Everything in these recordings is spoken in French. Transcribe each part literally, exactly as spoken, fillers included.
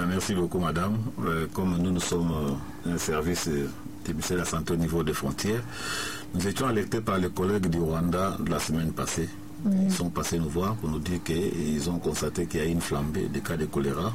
merci beaucoup, madame. Euh, comme nous, nous sommes euh, un service euh, du ministère de la Santé au niveau des frontières, nous étions alertés par les collègues du Rwanda la semaine passée. Mmh. Ils sont passés nous voir pour nous dire qu'ils ont constaté qu'il y a une flambée des cas de choléra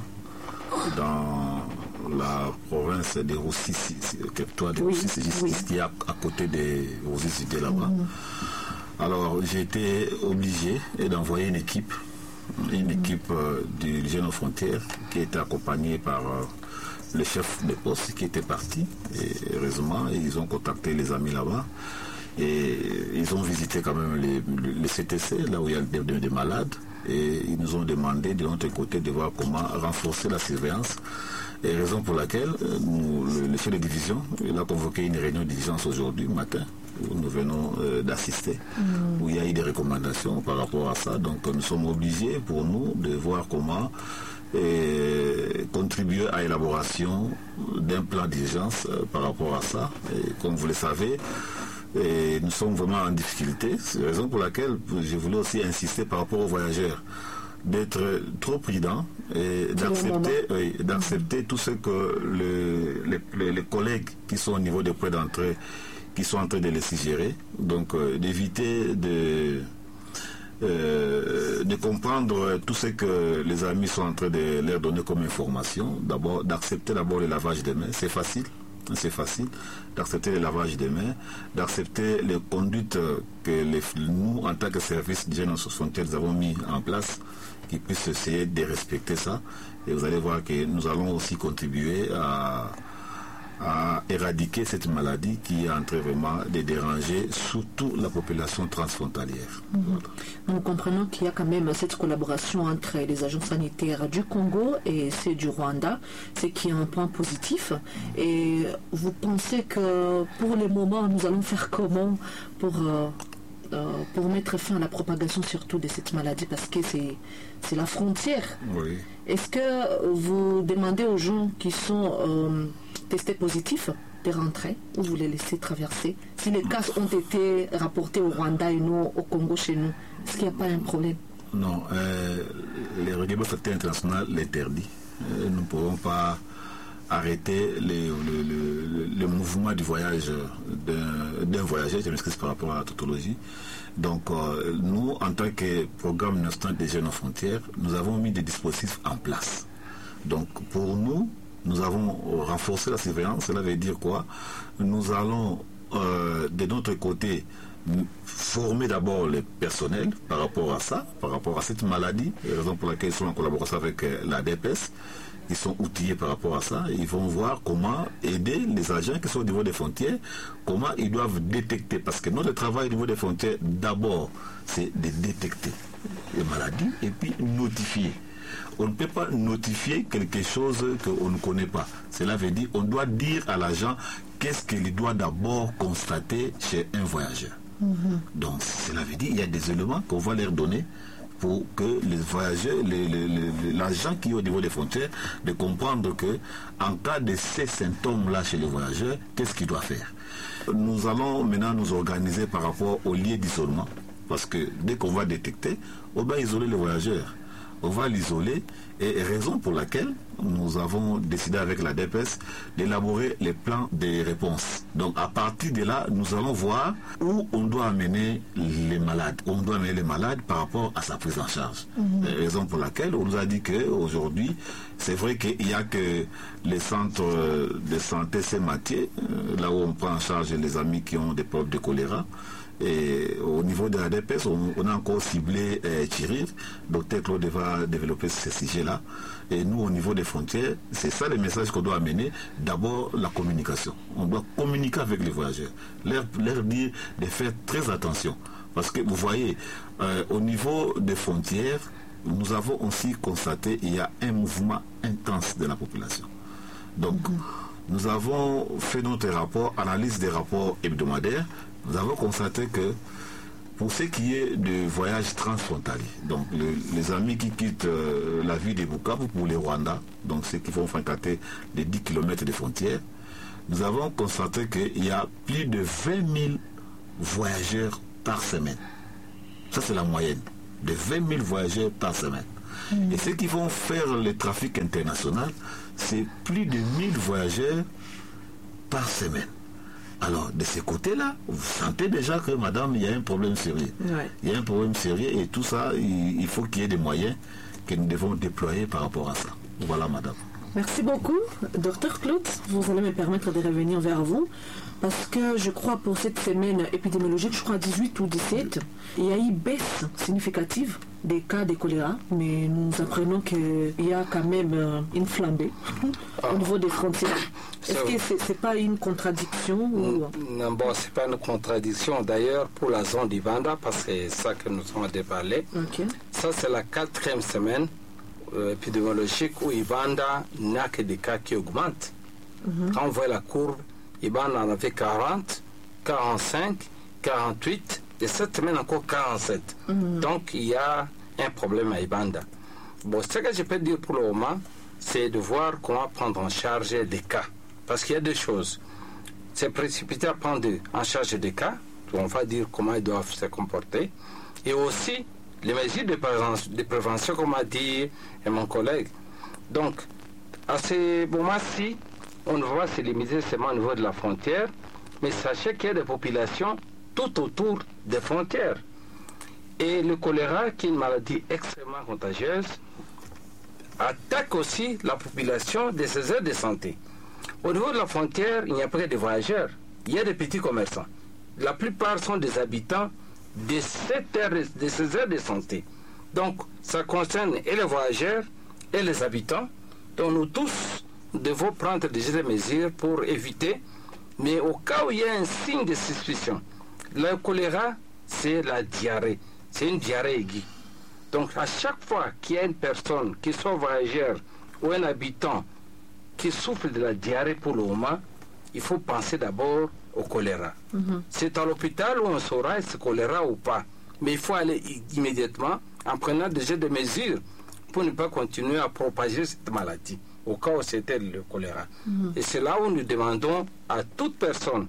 dans la province des Roussis, de oui, Roussis, oui. qui est à, à côté des Roussis là-bas. Mmh. Alors, j'ai été obligé d'envoyer une équipe, une mmh. équipe euh, du Jeune aux frontières qui était accompagnée par euh, le chef de poste qui était parti. Et heureusement, ils ont contacté les amis là-bas. Et ils ont visité quand même les, les C T C, là où il y a des, des, des malades. Et ils nous ont demandé de notre côté de voir comment renforcer la surveillance. Et raison pour laquelle nous, le, le chef de division, il a convoqué une réunion de diligence aujourd'hui matin, où nous venons euh, d'assister, mmh. où il y a eu des recommandations par rapport à ça. Donc nous sommes obligés pour nous de voir comment et contribuer à l'élaboration d'un plan d'urgence euh, par rapport à ça. Et comme vous le savez, et nous sommes vraiment en difficulté. C'est la raison pour laquelle je voulais aussi insister par rapport aux voyageurs d'être trop prudents et d'accepter oui, d'accepter mmh. tout ce que le, les, les collègues qui sont au niveau des points d'entrée qui sont en train de les suggérer. Donc euh, d'éviter de Euh, de comprendre tout ce que les amis sont en train de leur donner comme information. D'abord, d'accepter d'abord le lavage des mains, c'est facile, c'est facile d'accepter le lavage des mains, d'accepter les conduites que les, nous, en tant que service de Jeunes aux frontières, nous avons mis en place, qui puissent essayer de respecter ça. Et vous allez voir que nous allons aussi contribuer à à éradiquer cette maladie qui est en train vraiment de déranger surtout la population transfrontalière. Mmh. Voilà. Nous comprenons qu'il y a quand même cette collaboration entre les agences sanitaires du Congo et ceux du Rwanda, ce qui est un point positif. Et vous pensez que pour le moment, nous allons faire comment pour... Euh, Euh, pour mettre fin à la propagation surtout de cette maladie, parce que c'est, c'est la frontière. Oui. Est-ce que vous demandez aux gens qui sont euh, testés positifs de rentrer ou vous les laissez traverser? Si les cas ont été rapportés au Rwanda et nous au Congo chez nous, est-ce qu'il n'y a pas un problème? Non, euh, les règlements sanitaires internationaux l'interdit. Euh, nous ne pouvons pas arrêter les, le, le, le mouvement du voyage d'un, d'un voyageur, je m'excuse par rapport à la tautologie. Donc euh, nous, en tant que programme national des Jeunes aux frontières, nous avons mis des dispositifs en place. Donc pour nous, nous avons renforcé la surveillance. Cela veut dire quoi? Nous allons euh, de notre côté former d'abord les personnels par rapport à ça, par rapport à cette maladie, et raison pour laquelle ils sont en collaboration avec la D P S. Ils sont outillés par rapport à ça. Ils vont voir comment aider les agents qui sont au niveau des frontières, comment ils doivent détecter. Parce que notre travail au niveau des frontières, d'abord, c'est de détecter les maladies et puis notifier. On ne peut pas notifier quelque chose qu'on ne connaît pas. Cela veut dire qu'on doit dire à l'agent qu'est-ce qu'il doit d'abord constater chez un voyageur. Mm-hmm. Donc, cela veut dire qu'il y a des éléments qu'on va leur donner pour que les voyageurs, les, les, les, l'agent qui est au niveau des frontières, de comprendre que en cas de ces symptômes-là chez les voyageurs, qu'est-ce qu'il doit faire? Nous allons maintenant nous organiser par rapport au lieu d'isolement, parce que dès qu'on va détecter, on va isoler les voyageurs. On va l'isoler, et raison pour laquelle nous avons décidé avec la D P S d'élaborer les plans de réponse. Donc à partir de là, nous allons voir où on doit amener les malades. On doit amener les malades par rapport à sa prise en charge. Mmh. Raison pour laquelle on nous a dit qu'aujourd'hui, c'est vrai qu'il n'y a que les centres de santé Saint-Mathieu, là où on prend en charge les amis qui ont des problèmes de choléra. Et au niveau de la D P S, on, on a encore ciblé euh, Thierry. Docteur Claude va développer ce sujet-là. Et nous, au niveau des frontières, c'est ça le message qu'on doit amener. D'abord, la communication. On doit communiquer avec les voyageurs. Leur, leur dire de faire très attention. Parce que vous voyez, euh, au niveau des frontières, nous avons aussi constaté qu'il y a un mouvement intense de la population. Donc, mm-hmm. nous avons fait notre rapport, analyse des rapports hebdomadaires. Nous avons constaté que pour ce qui est de voyages transfrontaliers, donc le, les amis qui quittent euh, la ville de Bukavu pour les Rwanda, donc ceux qui vont fréquenter les dix kilomètres de frontières, nous avons constaté qu'il y a plus de vingt mille voyageurs par semaine. Ça, c'est la moyenne, de vingt mille voyageurs par semaine. Mmh. Et ceux qui vont faire le trafic international, c'est plus de mille voyageurs par semaine. Alors, de ce côté-là, vous sentez déjà que, madame, il y a un problème sérieux. Ouais. Il y a un problème sérieux et tout ça, il, il faut qu'il y ait des moyens que nous devons déployer par rapport à ça. Voilà, madame. Merci beaucoup, docteur Claude. Vous allez me permettre de revenir vers vous. Parce que je crois pour cette semaine épidémiologique, je crois dix-huit ou dix-sept, il y a eu baisse significative des cas de choléra, mais nous apprenons qu'il y a quand même une flambée au niveau des frontières. Est-ce que ce n'est pas une contradiction ou... Non, bon, ce n'est pas une contradiction d'ailleurs pour la zone d'Ibanda, parce que c'est ça que nous avons déparlé. Okay. Ça, c'est la quatrième semaine euh, épidémiologique où Ibanda n'a que des cas qui augmentent. Mm-hmm. Quand on voit la courbe, Ibanda en avait quarante, quarante-cinq, quarante-huit, et cette semaine encore quarante-sept. Mm-hmm. Donc il y a un problème à Ibanda. Bon, ce que je peux dire pour le moment, c'est de voir comment prendre en charge les cas. Parce qu'il y a deux choses. C'est précipité à prendre en charge des cas, on va dire comment ils doivent se comporter, et aussi les mesures de prévention, de prévention comme a dit mon collègue. Donc, à ce moment-ci, on ne va pas se limiter seulement au niveau de la frontière, mais sachez qu'il y a des populations tout autour des frontières. Et le choléra, qui est une maladie extrêmement contagieuse, attaque aussi la population de ces aires de santé. Au niveau de la frontière, il n'y a pas que des voyageurs, il y a des petits commerçants. La plupart sont des habitants de, cette aire, de ces aires de santé. Donc, ça concerne et les voyageurs et les habitants. Donc, nous tous devons prendre des mesures pour éviter. Mais au cas où il y a un signe de suspicion, le choléra, c'est la diarrhée. C'est une diarrhée aiguë. Donc, à chaque fois qu'il y a une personne, qui soit voyageur ou un habitant, qui souffre de la diarrhée pour le moment, il faut penser d'abord au choléra. Mm-hmm. C'est à l'hôpital où on saura si c'est choléra ou pas. Mais il faut aller immédiatement en prenant déjà des mesures pour ne pas continuer à propager cette maladie, au cas où c'était le choléra. Mm-hmm. Et c'est là où nous demandons à toute personne,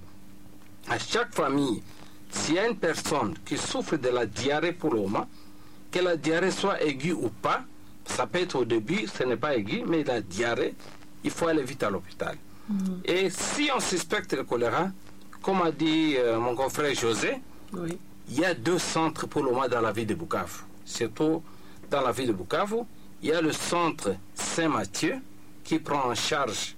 à chaque famille, s'il y a une personne qui souffre de la diarrhée pour le moment, que la diarrhée soit aiguë ou pas, ça peut être au début, ce n'est pas aigu, mais la diarrhée, il faut aller vite à l'hôpital. Mmh. Et si on suspecte le choléra, comme a dit euh, mon confrère José, oui. Il y a deux centres pour le moment dans la ville de Bukavu. Surtout dans la ville de Bukavu, il y a le centre Saint-Mathieu qui prend en charge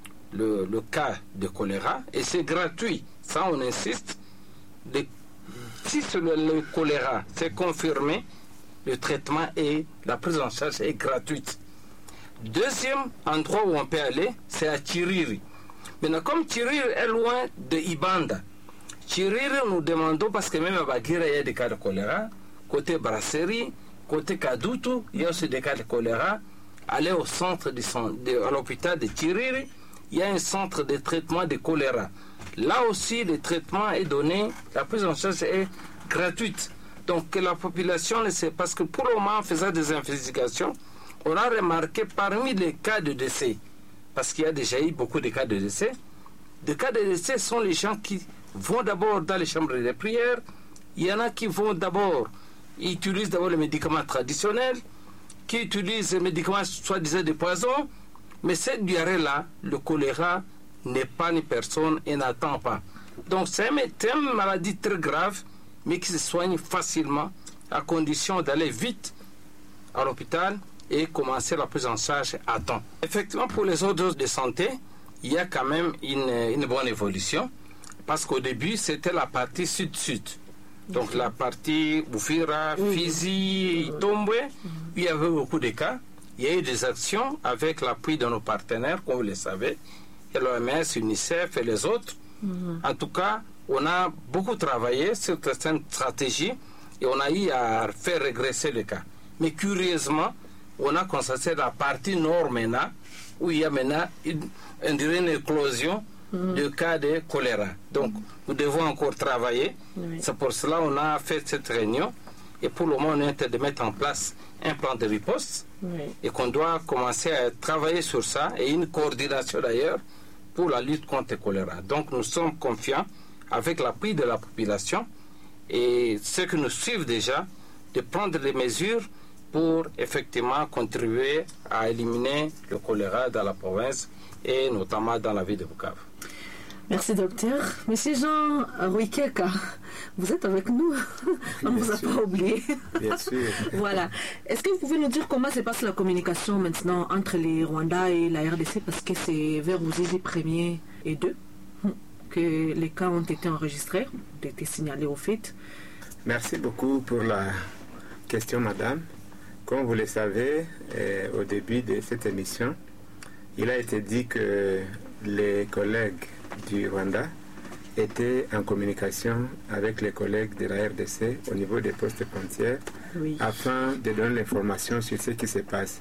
le, le cas de choléra et c'est gratuit. Ça, on insiste. De, si le, le choléra c'est confirmé, le traitement et la prise en charge est gratuite. Deuxième endroit où on peut aller, c'est à Chiriri. Maintenant, comme Chiriri est loin de Ibanda, Chiriri, nous demandons, parce que même à Bagira, il y a des cas de choléra, côté Brasserie, côté Kadutu, il y a aussi des cas de choléra. Aller au centre de, de, à l'hôpital de Chiriri, il y a un centre de traitement de choléra. Là aussi, le traitement est donné, la prise en charge est gratuite. Donc, que la population ne sait, parce que pour le moment, en faisant des investigations, on a remarqué parmi les cas de décès, parce qu'il y a déjà eu beaucoup de cas de décès, des cas de décès sont les gens qui vont d'abord dans les chambres de prière, il y en a qui vont d'abord, ils utilisent d'abord les médicaments traditionnels, qui utilisent les médicaments soi-disant de poison, mais cette diarrhée-là, le choléra, n'est pas une personne et n'attend pas. Donc c'est une maladie très grave, mais qui se soigne facilement, à condition d'aller vite à l'hôpital et commencer la prise en charge à temps. Effectivement, pour les autres de santé, il y a quand même une, une bonne évolution, parce qu'au début, c'était la partie sud-sud. Donc la partie Boufira, Fizi, Tombwe, il y avait beaucoup de cas. Il y a eu des actions avec l'appui de nos partenaires, comme vous le savez, l'O M S, UNICEF et les autres. Mm-hmm. En tout cas, on a beaucoup travaillé sur certaines stratégies et on a eu à faire régresser les cas. Mais curieusement, on a constaté la partie nord maintenant, où il y a maintenant une, une, une éclosion mm-hmm. de cas de choléra. Donc, nous devons encore travailler. Oui. C'est pour cela qu'on a fait cette réunion. Et pour le moment, on est en train de mettre en place un plan de riposte. Oui. Et qu'on doit commencer à travailler sur ça. Et une coordination d'ailleurs pour la lutte contre le choléra. Donc, nous sommes confiants avec l'appui de la population et ceux qui nous suivent déjà de prendre les mesures pour effectivement contribuer à éliminer le choléra dans la province et notamment dans la ville de Bukavu. Merci docteur. Monsieur Jean Ruikeka, vous êtes avec nous. On ne vous a pas oublié. Bien sûr. Voilà. Est-ce que vous pouvez nous dire comment se passe la communication maintenant entre les Rwandais et la R D C, parce que c'est vers Ruzizi premier et deux que les cas ont été enregistrés, ont été signalés au fait. Merci beaucoup pour la question, madame. Comme vous le savez, euh, au début de cette émission, il a été dit que les collègues du Rwanda étaient en communication avec les collègues de la R D C au niveau des postes frontières, oui, afin de donner l'information sur ce qui se passe.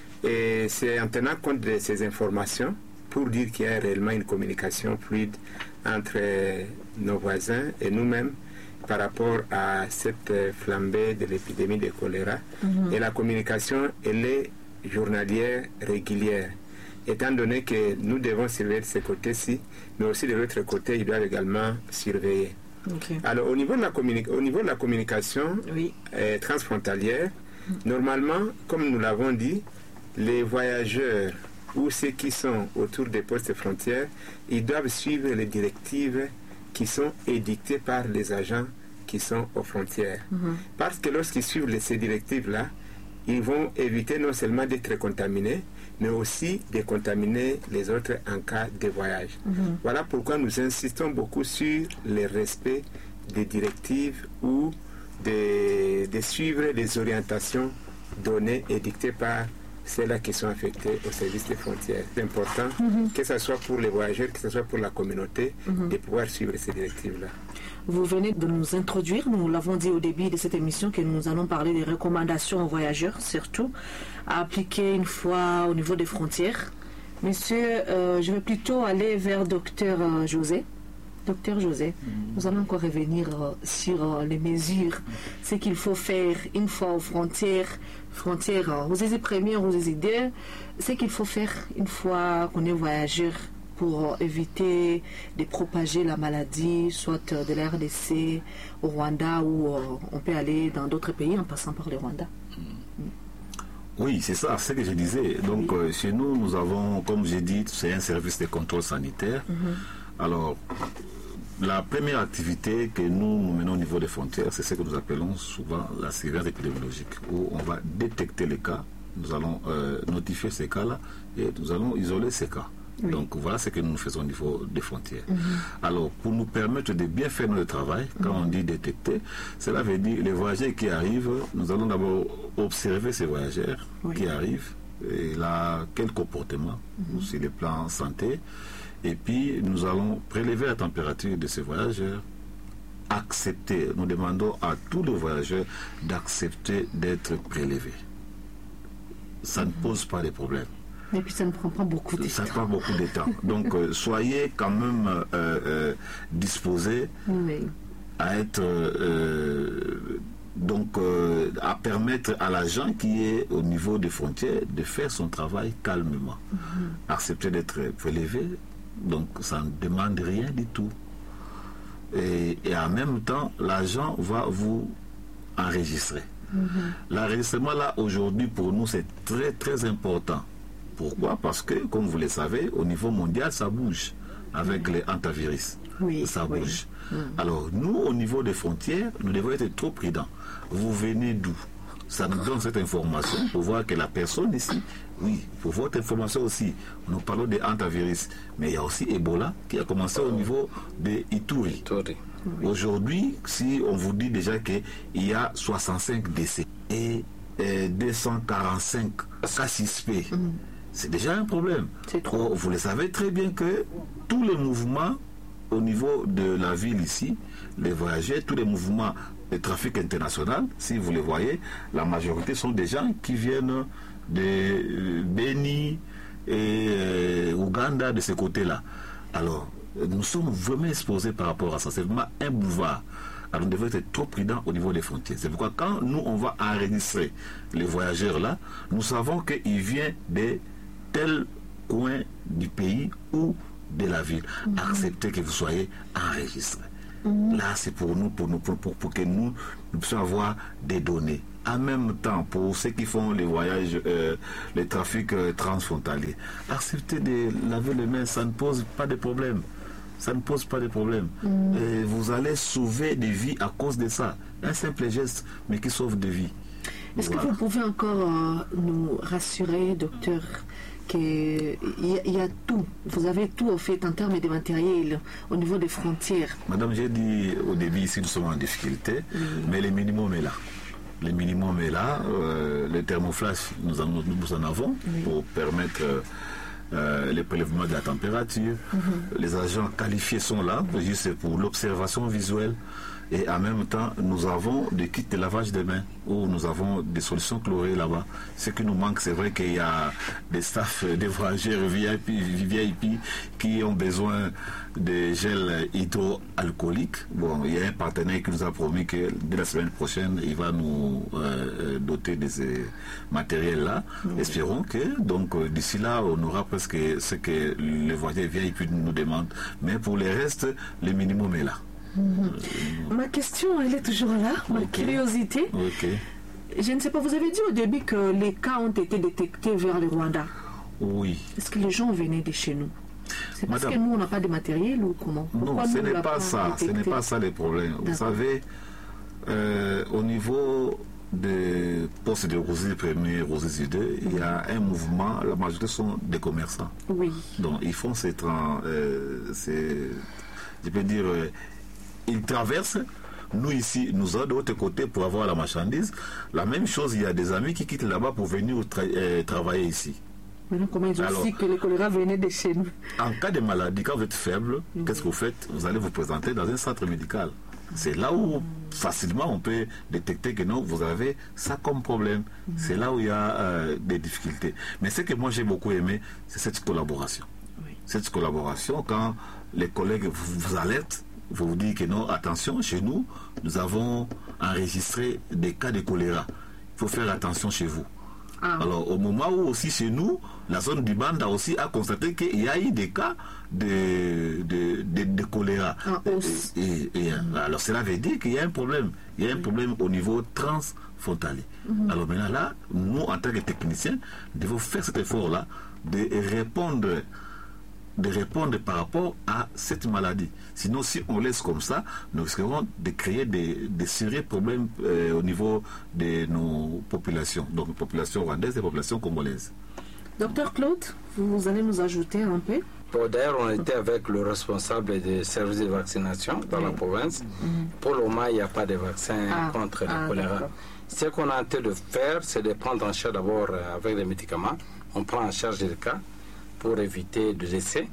Et c'est en tenant compte de ces informations pour dire qu'il y a réellement une communication fluide entre nos voisins et nous-mêmes par rapport à cette flambée de l'épidémie de choléra. Mm-hmm. Et la communication, elle est journalière, régulière. Étant donné que nous devons surveiller de ce côté-ci, mais aussi de l'autre côté, ils doivent également surveiller. Okay. Alors, au niveau de la, communi- au niveau de la communication, oui, euh, transfrontalière, mm. normalement, comme nous l'avons dit, les voyageurs ou ceux qui sont autour des postes frontières, ils doivent suivre les directives qui sont édictées par les agents qui sont aux frontières. Mm-hmm. Parce que lorsqu'ils suivent les, ces directives-là, ils vont éviter non seulement d'être contaminés, mais aussi de contaminer les autres en cas de voyage. Mm-hmm. Voilà pourquoi nous insistons beaucoup sur le respect des directives ou de, de suivre les orientations données et dictées par ceux-là qui sont affectés au service des frontières. C'est important, mm-hmm, que ce soit pour les voyageurs, que ce soit pour la communauté, mm-hmm, de pouvoir suivre ces directives-là. Vous venez de nous introduire, nous l'avons dit au début de cette émission, que nous allons parler des recommandations aux voyageurs, surtout, à appliquer une fois au niveau des frontières. Monsieur, euh, je vais plutôt aller vers docteur euh, José. Docteur José, mmh. nous allons encore revenir euh, sur euh, les mesures, ce qu'il faut faire une fois aux frontières, frontières, vous êtes première, vous êtes deux, ce qu'il faut faire une fois qu'on est voyageur pour éviter de propager la maladie, soit de la R D C au Rwanda, ou euh, on peut aller dans d'autres pays en passant par le Rwanda. Mmh. Oui, c'est ça, c'est ce que je disais. Donc, oui, euh, chez nous, nous avons, comme j'ai dit, c'est un service de contrôle sanitaire. Mmh. Alors, la première activité que nous, nous menons au niveau des frontières, c'est ce que nous appelons souvent la surveillance épidémiologique, où on va détecter les cas, nous allons euh, notifier ces cas-là et nous allons isoler ces cas. Oui. Donc voilà ce que nous faisons au niveau des frontières. Mm-hmm. Alors, pour nous permettre de bien faire notre travail, quand mm-hmm. on dit détecter, cela veut dire les voyageurs qui arrivent, nous allons d'abord observer ces voyageurs oui. qui arrivent, et là, quel comportement, mm-hmm. sur le plan santé, et puis nous allons prélever la température de ces voyageurs, accepter, nous demandons à tous les voyageurs d'accepter d'être prélevés. Ça mm-hmm. ne pose pas de problème. Et puis ça ne prend pas beaucoup de ça temps. Ça prend beaucoup de temps. Donc euh, soyez quand même euh, euh, disposés oui. à être euh, donc euh, à permettre à l'agent qui est au niveau des frontières de faire son travail calmement. Mm-hmm. Accepter d'être prélevé, donc ça ne demande rien du tout. Et, et en même temps, l'agent va vous enregistrer. Mm-hmm. L'enregistrement là aujourd'hui pour nous c'est très très important. Pourquoi? Parce que, comme vous le savez, au niveau mondial, ça bouge avec oui. les hantavirus. Oui, ça bouge. Oui. Alors, nous, au niveau des frontières, nous devons être trop prudents. Vous venez d'où? Ça nous donne cette information pour voir que la personne ici, oui, pour votre information aussi, nous parlons des hantavirus, mais il y a aussi Ebola qui a commencé au niveau de Ituri. Oui. Aujourd'hui, si on vous dit déjà qu'il y a soixante-cinq décès et euh, deux cent quarante-cinq cas suspects, mm. c'est déjà un problème. Oh, vous le savez très bien que tous les mouvements au niveau de la ville ici, les voyageurs, tous les mouvements de trafic international, si vous les voyez, la majorité sont des gens qui viennent de Beni et euh, Ouganda, de ce côté-là. Alors, nous sommes vraiment exposés par rapport à ça. C'est vraiment un boulevard. Alors, nous devons être trop prudents au niveau des frontières. C'est pourquoi quand nous, on va enregistrer les voyageurs là, nous savons qu'ils viennent de tel coin du pays ou de la ville. Mmh. Acceptez que vous soyez enregistrés. Mmh. Là, c'est pour nous, pour, nous pour, pour, pour que nous, nous puissions avoir des données. en même temps, pour ceux qui font les voyages, euh, les trafics euh, transfrontaliers, accepter de laver les mains, ça ne pose pas de problème. Ça ne pose pas de problème. Mm. Et vous allez sauver des vies à cause de ça. Un simple geste, mais qui sauve des vies. Est-ce voilà. que vous pouvez encore euh, nous rassurer, docteur, qu'il y, y a tout, vous avez tout en fait en termes de matériel au niveau des frontières? Madame, j'ai dit au début ici, nous sommes en difficulté, oui. mais le minimum est là. Le minimum est là. Euh, le thermoflash, nous en, nous en avons oui. pour permettre euh, euh, les prélèvements de la température. Mm-hmm. Les agents qualifiés sont là, juste pour l'observation visuelle. Et en même temps, nous avons des kits de lavage des mains où nous avons des solutions chlorées là-bas. Ce qui nous manque, c'est vrai qu'il y a des staffs, des voyageurs V I P, V I P qui ont besoin de gel hydroalcoolique. Bon, il y a un partenaire qui nous a promis que dès la semaine prochaine, il va nous euh, doter de ces matériels-là. Mmh. Espérons que, donc, d'ici là, on aura presque ce que les voyageurs V I P nous demandent. Mais pour les restes, le minimum est là. Mmh. Ma question, elle est toujours là, ma okay. curiosité. Okay. Je ne sais pas, vous avez dit au début que les cas ont été détectés vers le Rwanda. Oui. Est-ce que les gens venaient de chez nous? C'est parce Madame, que nous, on n'a pas de matériel ou comment? Pourquoi non, ce n'est pas ça. Ce n'est pas ça le problème. Vous savez, euh, au niveau des postes de Rosy premier, Rosy deux, il y a un mouvement, la majorité sont des commerçants. Oui. Donc, ils font ces... Euh, ces je peux dire... Euh, ils traversent, nous ici, nous sommes de l'autre côté pour avoir la marchandise. La même chose, il y a des amis qui quittent là-bas pour venir tra- euh, travailler ici. Maintenant, comment ils ont Alors, dit que le choléra venait de chez nous? En cas de maladie, quand vous êtes faible, mmh. qu'est-ce que vous faites? Vous allez vous présenter dans un centre médical. C'est là où facilement on peut détecter que non, vous avez ça comme problème. Mmh. C'est là où il y a euh, des difficultés. Mais ce que moi j'ai beaucoup aimé, c'est cette collaboration. Oui. Cette collaboration, quand les collègues vous, vous alertent, vous vous dites que non, attention, chez nous, nous avons enregistré des cas de choléra. Il faut faire attention chez vous. Ah. Alors, au moment où aussi chez nous, la zone du Banda aussi a constaté qu'il y a eu des cas de, de, de, de choléra. Ah, et, et, et, mmh. Alors, cela veut dire qu'il y a un problème. Il y a un problème au niveau transfrontalier. Mmh. Alors maintenant, là, nous, en tant que techniciens, devons faire cet effort-là de répondre de répondre par rapport à cette maladie. Sinon, si on laisse comme ça, nous risquerons de créer des, des sérieux problèmes euh, au niveau de nos populations, donc populations rwandaises et populations congolaises. Docteur Claude, vous allez nous ajouter un peu? Bon, d'ailleurs, on était avec le responsable des services de vaccination dans oui. la province. Mm-hmm. Pour le moment, il n'y a pas de vaccin ah. contre ah, le choléra. D'accord. Ce qu'on a en train de faire, c'est de prendre en charge d'abord avec les médicaments. On prend en charge les cas pour éviter de décès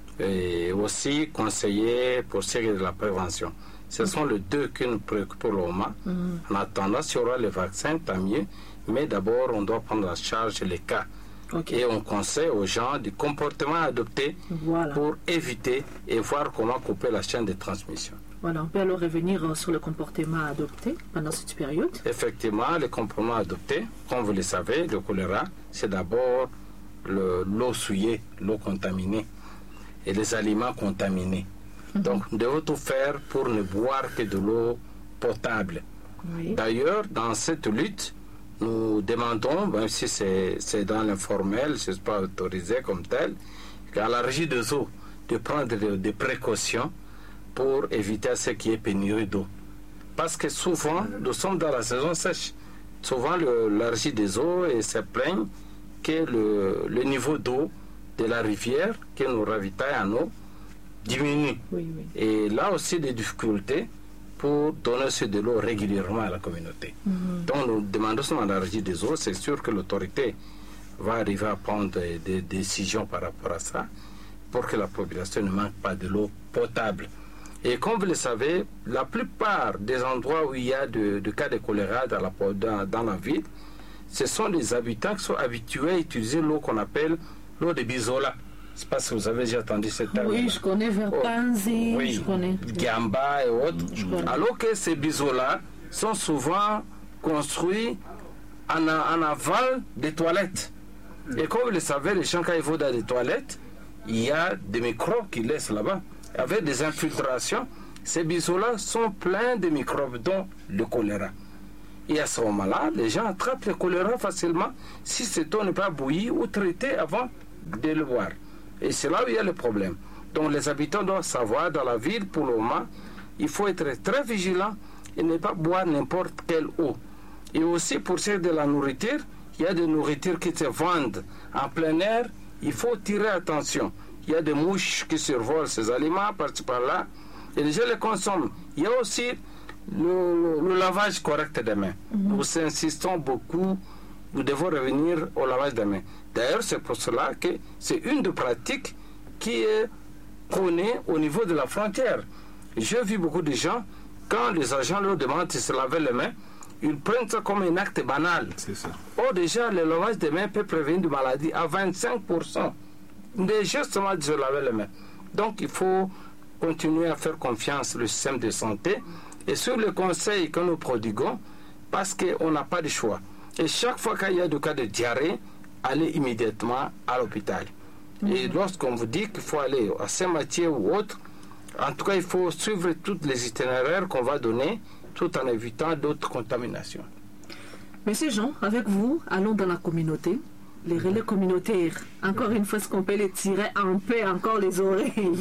et aussi conseiller pour ce qui est de la prévention. Ce sont les deux qui nous préoccupent pour le moment. Mm. En attendant, s'il y aura les vaccins, tant mieux. Mais d'abord, on doit prendre en charge les cas. Okay. Et on conseille aux gens du comportement à adopter voilà. pour éviter et voir comment couper la chaîne de transmission. Voilà, on peut alors revenir sur le comportement adopté pendant cette période. Effectivement, le comportement adopté, comme vous le savez, le choléra, c'est d'abord le, l'eau souillée, l'eau contaminée et les aliments contaminés. Mm-hmm. Donc, nous devons tout faire pour ne boire que de l'eau potable. Oui. D'ailleurs, dans cette lutte, nous demandons, même si c'est, c'est dans l'informel, ce n'est pas autorisé comme tel, qu'à la régie des eaux, de prendre des, des précautions pour éviter ce qui est pénurie d'eau. Parce que souvent, nous sommes dans la saison sèche. Souvent, le, la régie des eaux se plaigne que le, le niveau d'eau de la rivière qui nous ravitaille en eau diminue. Oui, oui. Et là aussi, des difficultés pour donner de l'eau régulièrement à la communauté. Mm-hmm. Donc, nous demandons seulement à la régie des eaux. C'est sûr que l'autorité va arriver à prendre des, des décisions par rapport à ça pour que la population ne manque pas de l'eau potable. Et comme vous le savez, la plupart des endroits où il y a de, de cas de choléra dans la, dans, dans la ville, ce sont les habitants qui sont habitués à utiliser l'eau qu'on appelle l'eau de Bizola. Je ne sais pas si vous avez déjà entendu cette terme. Oui, je connais vers Panzi, oh, oui, je connais. Gamba et autres. Mmh. Alors que ces biseaux-là sont souvent construits en, en aval des toilettes. Mmh. Et comme vous le savez, les gens, quand ils vont dans les toilettes, il y a des microbes qui laissent là-bas. Avec des infiltrations, ces biseaux-là sont pleins de microbes, dont le choléra. Et à ce moment-là, les gens attrapent le choléra facilement si cette eau n'est pas bouillie ou traitée avant de le boire. Et c'est là où il y a le problème. Donc les habitants doivent savoir, dans la ville, pour le moment, il faut être très vigilant et ne pas boire n'importe quelle eau. Et aussi pour ce de la nourriture, il y a des nourritures qui se vendent en plein air, il faut tirer attention. Il y a des mouches qui survolent ces aliments par-ci par-là, et les gens les consomment. Il y a aussi le, le, le lavage correct des mains. Mm-hmm. Nous insistons beaucoup, nous devons revenir au lavage des mains. D'ailleurs, c'est pour cela que c'est une des pratiques qui est prônée au niveau de la frontière. J'ai vu beaucoup de gens, quand les agents leur demandent de se laver les mains, ils prennent ça comme un acte banal. C'est ça. Or, déjà, le lavage des mains peut prévenir des maladies à vingt-cinq pour cent. Déjà seulement de se laver les mains. Donc, il faut continuer à faire confiance au système de santé et sur les conseils que nous prodiguons, parce qu'on n'a pas de choix. Et chaque fois qu'il y a des cas de diarrhée, allez immédiatement à l'hôpital. Mmh. Et lorsqu'on vous dit qu'il faut aller à Saint-Mathieu ou autre, en tout cas, il faut suivre tous les itinéraires qu'on va donner, tout en évitant d'autres contaminations. Monsieur Jean, avec vous, allons dans la communauté. Les relais communautaires, encore une fois, est-ce qu'on peut les tirer un peu encore les oreilles?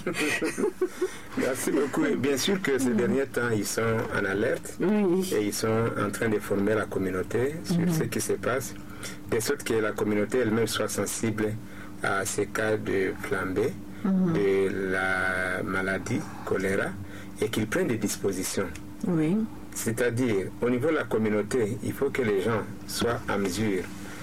Merci beaucoup. Bien sûr que ces derniers temps, ils sont en alerte, oui, et ils sont en train de former la communauté sur mmh. ce qui se passe, de sorte que la communauté elle-même soit sensible à ces cas de flambée mmh. de la maladie choléra et qu'ils prennent des dispositions. Oui. C'est-à-dire, au niveau de la communauté, il faut que les gens soient en mesure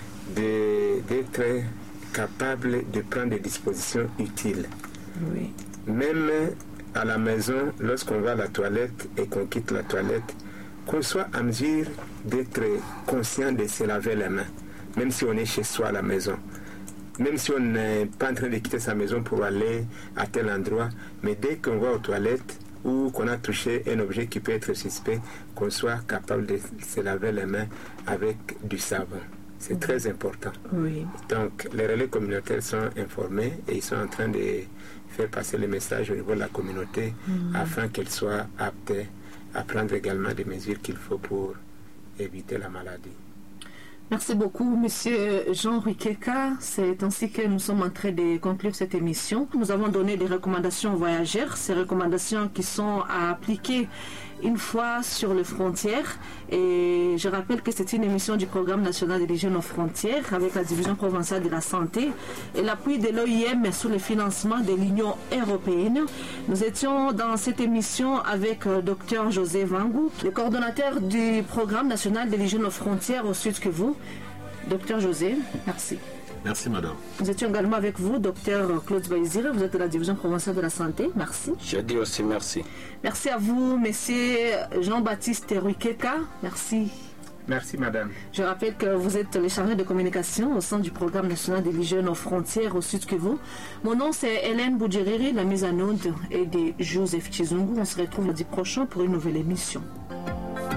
d'être capables de prendre des dispositions utiles. Oui. Même à la maison, lorsqu'on va à la toilette et qu'on quitte la toilette, qu'on soit en mesure d'être conscient de se laver les mains, même si on est chez soi à la maison. Même si on n'est pas en train de quitter sa maison pour aller à tel endroit, mais dès qu'on va aux toilettes ou qu'on a touché un objet qui peut être suspect, qu'on soit capable de se laver les mains avec du savon. C'est très important. Oui. Donc, les relais communautaires sont informés et ils sont en train de faire passer le message au niveau de la communauté mmh. afin qu'elle soit apte à prendre également des mesures qu'il faut pour éviter la maladie. Merci beaucoup, Monsieur Jean Ruikeka. C'est ainsi que nous sommes en train de conclure cette émission. Nous avons donné des recommandations aux voyageurs, ces recommandations qui sont à appliquer une fois sur les frontières. Et je rappelle que c'est une émission du Programme national de l'hygiène aux frontières avec la Division provinciale de la santé et l'appui de l'O I M sous le financement de l'Union européenne. Nous étions dans cette émission avec euh, Dr José Vangou, le coordonnateur du Programme national de l'hygiène aux frontières au Sud Kivu. Docteur José, merci. Merci, madame. Nous étions également avec vous, docteur Claude Baïzire, vous êtes de la Division provinciale de la santé. Merci. Je dis aussi merci. Merci à vous, monsieur Jean-Baptiste Ruikeka. Merci. Merci, madame. Je rappelle que vous êtes le chargé de communication au sein du Programme national de l'hygiène aux frontières au Sud Kivu. Mon nom, c'est Hélène Boudjeriri, la mise en onde est de Joseph Chizungu. On se retrouve lundi prochain pour une nouvelle émission.